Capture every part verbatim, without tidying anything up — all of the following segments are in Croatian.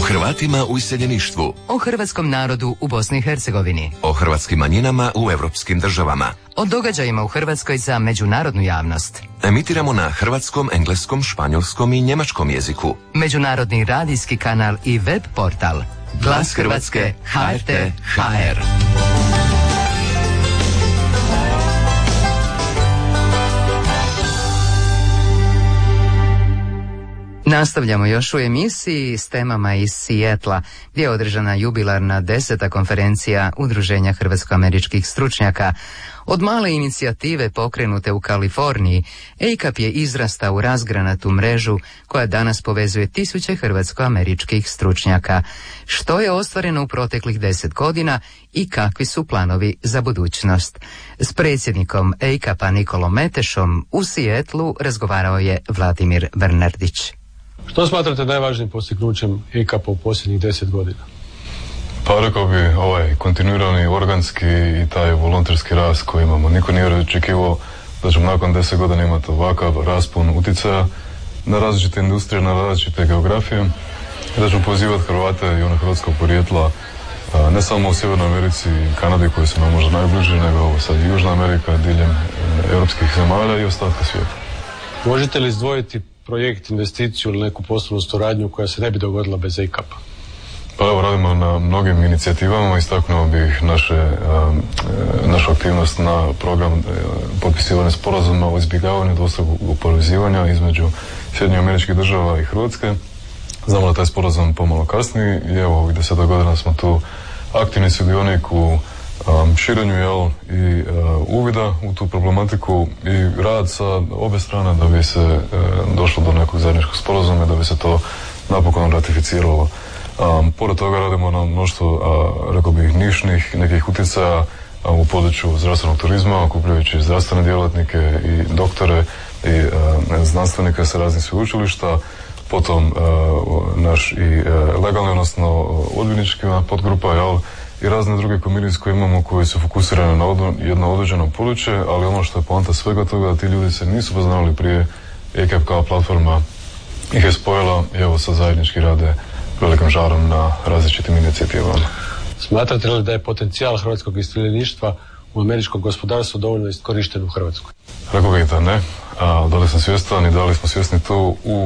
Hrvatima u iseljeništvu. O hrvatskom narodu u Bosni i Hercegovini. O hrvatskim manjinama u europskim državama. O događajima u Hrvatskoj za međunarodnu javnost. Emitiramo na hrvatskom, engleskom, španjolskom i njemačkom jeziku. Međunarodni radijski kanal i web portal. Glas Hrvatske, H R T H R. Nastavljamo još u emisiji s temama iz Sijetla, gdje je održana jubilarna deseta konferencija Udruženja hrvatsko-američkih stručnjaka. Od male inicijative pokrenute u Kaliforniji, E I K A P je izrasta u razgranatu mrežu koja danas povezuje tisuće hrvatsko-američkih stručnjaka. Što je ostvareno u proteklih deset godina i kakvi su planovi za budućnost? S predsjednikom E I K A P-a Nikolom Metešom u Sijetlu razgovarao je Vladimir Bernardić. Što smatrate najvažnijim postignućem E I K A P-a u posljednjih deset godina? Pa rekao bi ovaj kontinuirani organski i taj volonterski rast koji imamo. Niko nije očekivao da ćemo nakon deset godina imati ovakav raspon utjecaja na različite industrije, na različite geografije i da ćemo pozivati Hrvate i ono hrvatskog porijekla ne samo u Sjevernoj Americi i Kanadi koji su nam možda najbliži, nego ovo sad i Južna Amerika, diljem europskih zemalja i ostatka svijeta. Možete li izdvojiti projekt, investiciju ili neku poslovnu suradnju koja se ne bi dogodila bez E I K A P-a? Pa evo, radimo na mnogim inicijativama, istaknuo bih naše, našu aktivnost na program potpisivanja sporazuma o izbjegavanju dvostrukog oporezivanja između Sjedinjenih Američkih Država i Hrvatske. Znamo da taj sporazum pomalo kasni i evo, ovih deset godina smo tu aktivni sudionik u um, širenju jel, i uh, uvida u tu problematiku i rad sa obe strane da bi se uh, došlo do nekog zajedničkog sporazuma, da bi se to napokon ratificiralo. Um, pored toga radimo na mnoštvo, uh, rekao bih, nišnih nekih utjecaja uh, u području zdravstvenog turizma, okupljajući zdravstvene djelatnike i doktore i uh, znanstvenike sa raznih sveučilišta, potom uh, naš i uh, legalni, odnosno odvjetnički podgrupa, jel, i razne druge komitije koje imamo koji su fokusirane na odno, jedno određeno područje, ali ono što je poanta svega toga da ti ljudi se nisu poznavali prije, E I K A P kao platforma ih je spojila i evo sad zajednički rade velikim žarom na različitim inicijativama. Smatrate li da je potencijal hrvatskog iseljeništva u američkom gospodarstvu dovoljno iskorišten u Hrvatskoj? Rekao bih da ne, a da li sam svjestan i da li smo svjesni tu u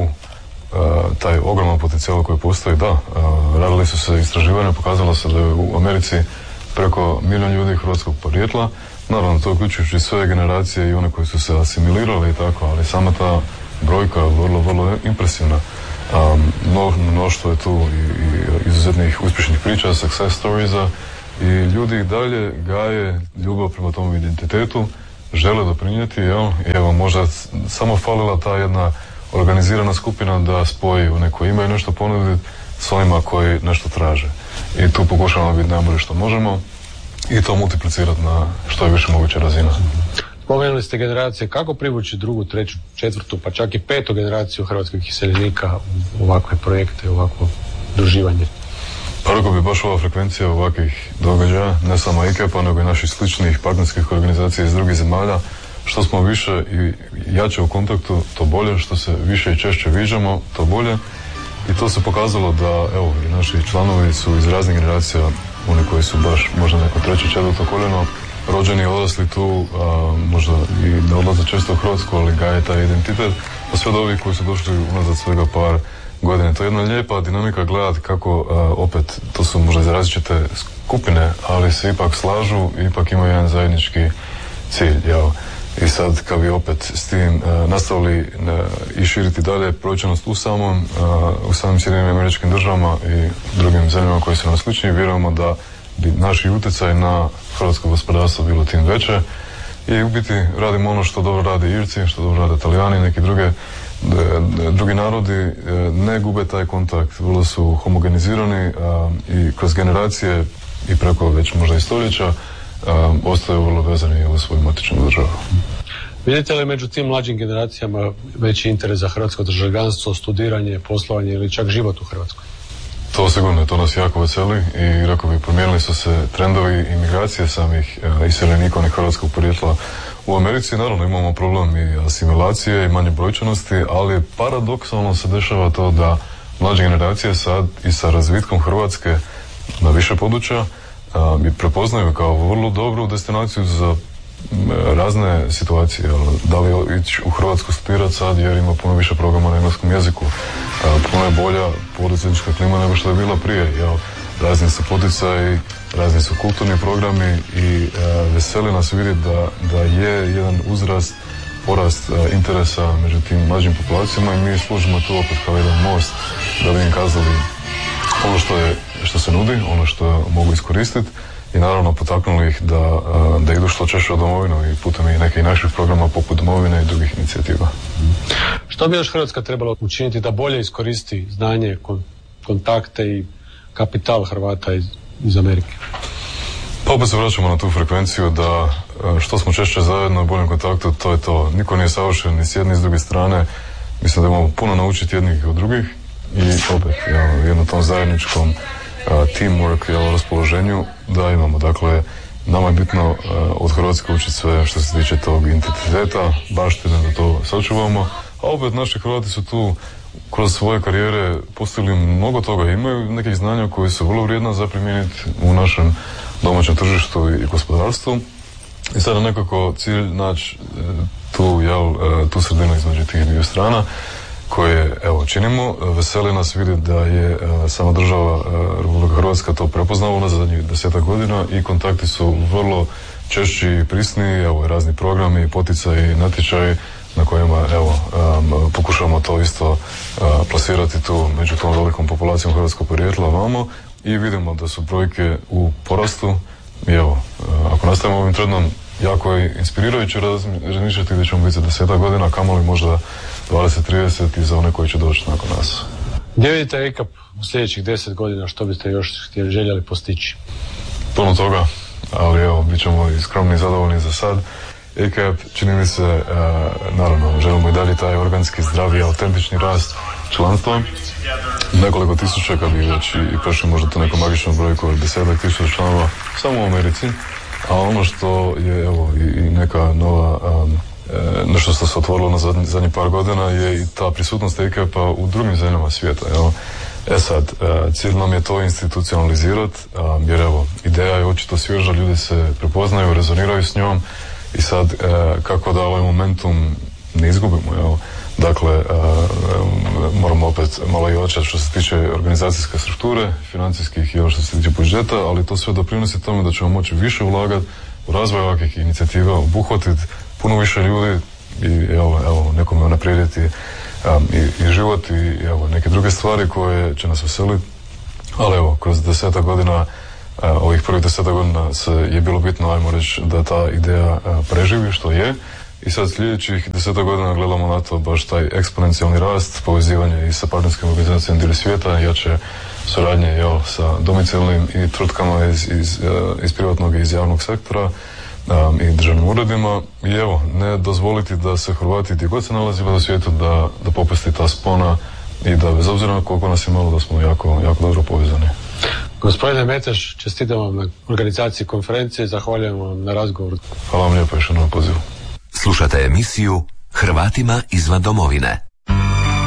a, taj ogroman potencijal koji postoji, da. A, radili su se istraživanja, pokazalo se da je u Americi preko milijun ljudi hrvatskog porijekla, naravno to uključujući sve generacije i one koji su se asimilirali i tako, ali sama ta brojka je vrlo, vrlo impresivna. Um, mno, mnoštvo je tu i, i izuzetnih uspješnih priča, success storiesa i ljudi dalje gaje ljubav prema tom identitetu, žele doprinijeti, jel? I evo možda samo falila ta jedna organizirana skupina da spoji u neko ime i nešto ponuditi s onima koji nešto traže. I tu pokušavamo biti najbolje što možemo i to multiplicirati na što je više moguće razina. Spomenuli ste generacije, kako privući drugu, treću, četvrtu, pa čak i petu generaciju hrvatskih iseljenika u ovakve projekte, u ovakvo druživanje? Pa rekao bi baš ova frekvencija ovakvih događaja, ne samo E I K A P-a, nego i naših sličnih partnerskih organizacija iz drugih zemalja. Što smo više i jače u kontaktu, to bolje, što se više i češće viđamo, to bolje. I to se pokazalo da, evo, i naši članovi su iz raznih generacija, oni koji su baš možda neko treće, četvrto koljeno, rođeni i odrasli tu, a, možda i ne odlaze često u Hrvatsku, ali gaje taj identitet, pa sve do ovih koji su došli unazad svega par godina. To je jedna lijepa dinamika gledati kako, a, opet, to su možda iz različite skupine, ali se ipak slažu i ipak imaju jedan zajednički cilj, jel? I sad kad bi opet s tim a, nastavili a, i širiti dalje brojčanost u samom, a, u samim Sjedinjenim Američkim Državama i drugim zemljama koji su nam slični, vjerujemo da bi naši utjecaj na hrvatsko gospodarstvo bilo tim veće i u biti radimo ono što dobro rade Irci, što dobro rade Italijani, neki druge, drugi narodi ne gube taj kontakt, vrlo su homogenizirani a, i kroz generacije i preko već možda i stoljeća a, ostaju vrlo vezani u svoju matičnu državu. Vidite li među tim mlađim generacijama veći interes za hrvatsko državljanstvo, studiranje, poslovanje ili čak život u Hrvatskoj? To sigurno, to nas jako veseli i rekao bi promijenili su se trendovi imigracije samih iseljenika onih hrvatskog porijekla u Americi. Naravno imamo problem i asimilacije i manje brojčanosti, ali paradoksalno se dešava to da mlađe generacije sad i sa razvitkom Hrvatske na više područja mi prepoznaju kao vrlo dobru destinaciju za razne situacije. Da li ići u Hrvatsku studirati sad jer ima puno više programa na engleskom jeziku, puno je bolja poduzetnička klima nego što je bila prije. Jel? Razni su poticaji, razni su kulturni programi i veseli nas vidjeti da, da je jedan uzrast, porast interesa među tim mlađim populacijama i mi služimo tu opet kao jedan most da bi im kazali ono što, je, što se nudi, ono što mogu iskoristiti i naravno potaknuli ih da, da idu što češće u domovinu i putem i nekih naših programa poput domovine i drugih inicijativa. Što bi još Hrvatska trebala učiniti da bolje iskoristi znanje, kontakte i kapital Hrvata iz, iz Amerike? Pa opet se vraćamo na tu frekvenciju da što smo češće zajedno u boljem kontaktu, to je to. Niko nije savršen ni s jedne ni s druge strane. Mislim da imamo puno naučiti jednih od drugih i opet jel, jednom tom zajedničkom uh, teamwork, jel, raspoloženju da imamo. Dakle, nama je bitno uh, od Hrvatske učiti sve što se tiče tog identiteta, baštine, da to sačuvamo. A opet naši Hrvati su tu kroz svoje karijere postigli mnogo toga. Imaju nekih znanja koji su vrlo vrijedna za primijeniti u našem domaćem tržištu i gospodarstvu. I sada nekako cilj naći tu, jel, tu sredinu između tih dviju strana koje evo činimo. Veseli nas vidjeti da je sama država Republika Hrvatska to prepoznala za zadnjih desetak godina i kontakti su vrlo češći i prisniji, evo i razni programi, poticaji, natječaji na kojima evo um, pokušavamo to isto uh, plasirati tu među tom velikom populacijom hrvatskog porijekla vamo i vidimo da su brojke u porastu i evo, uh, ako nastavimo ovim trendom jako je inspirirajuće razmišljati gdje ćemo biti za desetak godina, kamoli možda dvadeset trideset i za one koji će doći nakon nas. Gdje vidite E K A P u sljedećih deset godina, što biste još htjeli, željeli postići? Puno toga, ali evo, bit ćemo i skromni i zadovoljni za sad. E K A P, čini mi se, uh, naravno, želimo i dalje taj organski, zdravi, autentični rast članstva. Nekoliko tisuća, kad bi već i prešli možda tu neku magičnu brojku od desetak tisuća članova samo u Americi. A ono što je, evo, i, i neka nova, um, e, nešto što se otvorilo na zadnji, zadnji par godina je i ta prisutnost E K A P-a u drugim zemljama svijeta. Evo. E sad, uh, cilj nam je to institucionalizirati, um, jer evo, ideja je očito svježa, ljudi se prepoznaju, rezoniraju s njom. I sad, e, kako da ovaj momentum ne izgubimo, jel? Dakle, e, moramo opet malo i očati što se tiče organizacijske strukture, financijskih i što se tiče budžeta, ali to sve doprinosi tome da ćemo moći više ulagati u razvoj ovakvih inicijativa, obuhvatiti puno više ljudi i evo, evo nekome unaprijediti um, i, i život i evo, neke druge stvari koje će nas veseliti. Ali evo, kroz desetak godina Uh, ovih prvih deseta godina se je bilo bitno, ajmo reći, da ta ideja uh, preživi što je i sad sljedećih deseta godina gledamo na to baš taj eksponencijalni rast, povezivanje i sa partnerskim organizacijama diljem svijeta, jače suradnje jel, sa domicilnim i tvrtkama iz, iz, uh, iz privatnog i iz javnog sektora um, i državnim uredima i evo, ne dozvoliti da se Hrvati gdje god se nalazili u svijetu da, da popusti ta spona i da bez obzira na koliko nas je malo da smo jako, jako dobro povezani. Gospodine Metaš, čestitam vam na organizaciji konferencije, zahvaljujem vam na razgovoru. Hvala vam lijepo još na pozivu. Slušate emisiju Hrvatima izvan domovine.